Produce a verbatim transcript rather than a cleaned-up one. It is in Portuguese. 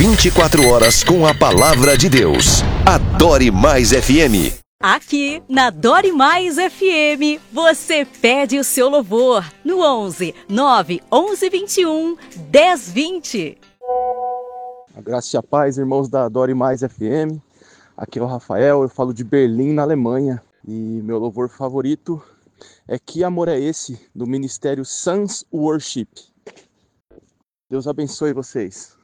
vinte e quatro horas com a palavra de Deus. Adore Mais F M. Aqui na Adore Mais F M, você pede o seu louvor no onze, nove, onze, vinte e um, dez, vinte. A graça e a paz, irmãos da Adore Mais F M. Aqui é o Rafael, eu falo de Berlim, na Alemanha. E meu louvor favorito é Que Amor é Esse, do Ministério Sons Worship. Deus abençoe vocês.